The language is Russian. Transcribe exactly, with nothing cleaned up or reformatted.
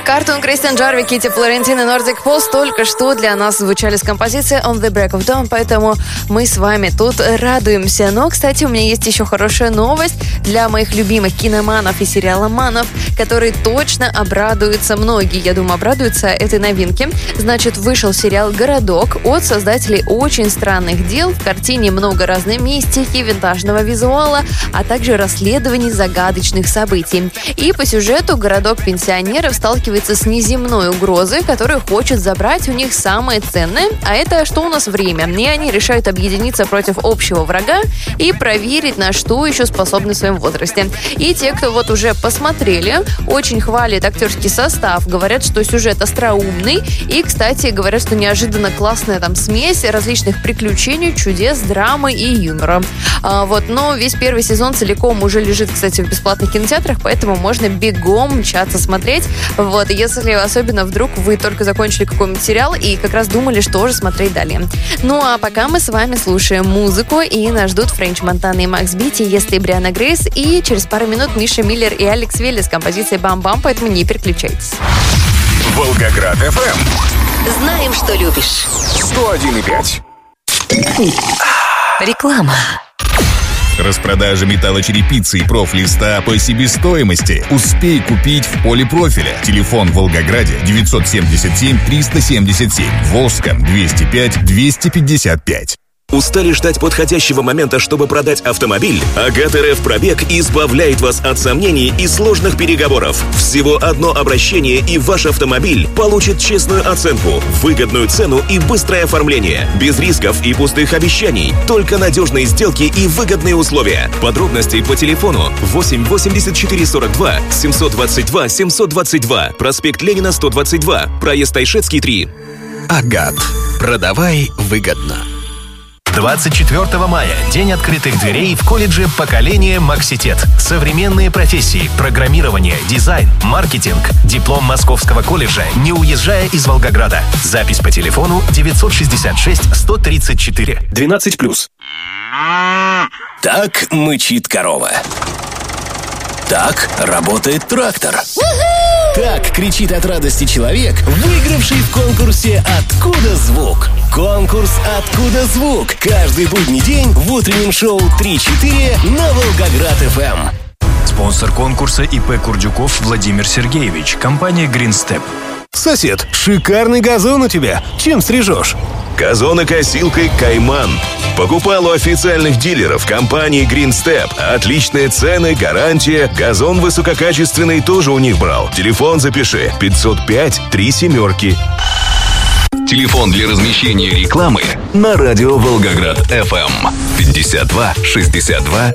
Картун, Кристиан Джарви, Кити Флорентин и Nordic Post только что для нас звучали с композицией On the Break of Dawn, поэтому мы с вами тут радуемся. Но, кстати, у меня есть еще хорошая новость для моих любимых киноманов и сериаломанов, которые точно обрадуются многие. Я думаю, обрадуются этой новинке. Значит, вышел сериал «Городок» от создателей «Очень странных дел». В картине много разной мистики, винтажного визуала, а также расследований загадочных событий. И по сюжету городок пенсионеров сталкивается с неземной угрозой, которая хочет забрать у них самое ценное, а это что у нас время. И они решают объединиться против общего врага и проверить, на что еще способны в своем возрасте. И те, кто вот уже посмотрели, очень хвалят актерский состав, говорят, что сюжет остроумный, и, кстати, говорят, что неожиданно классная там смесь различных приключений, чудес, драмы и юмора. А, вот, но весь первый сезон целиком уже лежит, кстати, в бесплатных кинотеатрах, поэтому можно бегом мчаться смотреть. Вот, если особенно вдруг вы только закончили какой-нибудь сериал и как раз думали, что же смотреть далее. Ну а пока мы с вами слушаем музыку, и нас ждут Френч Монтана и Макс Бити, если Брианна Грейс, и через пару минут Миша Миллер и Алекс Велли с композицией «Бам-бам», поэтому не переключайтесь. Волгоград эф эм. Знаем, что любишь. сто один и пять. Реклама. Распродажа металлочерепицы и профлиста по себестоимости. Успей купить в Полипрофиле. Телефон в Волгограде девятьсот семьдесят семь триста семьдесят семь. Волжском двести пять двести пятьдесят пять. Устали ждать подходящего момента, чтобы продать автомобиль? Агат эр эф Пробег избавляет вас от сомнений и сложных переговоров. Всего одно обращение, и ваш автомобиль получит честную оценку, выгодную цену и быстрое оформление. Без рисков и пустых обещаний. Только надежные сделки и выгодные условия. Подробности по телефону восемь восемьдесят четыре сорок два семьсот двадцать два семьсот двадцать два. Проспект Ленина сто двадцать два. Проезд Айшетский три. Агат. Продавай выгодно. двадцать четвёртого мая. День открытых дверей в колледже «Поколение Макситет». Современные профессии, программирование, дизайн, маркетинг. Диплом Московского колледжа, не уезжая из Волгограда. Запись по телефону девятьсот шестьдесят шесть сто тридцать четыре. двенадцать плюс. Так мычит корова. Так работает трактор. Так кричит от радости человек, выигравший в конкурсе «Откуда звук?». Конкурс «Откуда звук?» каждый будний день в утреннем шоу три-четыре на Волгоград эф эм. Спонсор конкурса ИП Курдюков Владимир Сергеевич. Компания Green Step. Сосед, шикарный газон у тебя. Чем стрижешь? Газонокосилкой «Кайман». Покупал у официальных дилеров компании Green Step. Отличные цены, гарантия. Газон высококачественный тоже у них брал. Телефон запиши. пятьсот пять три семерки. Телефон для размещения рекламы на радио Волгоград эф эм. пятьдесят два шестьдесят два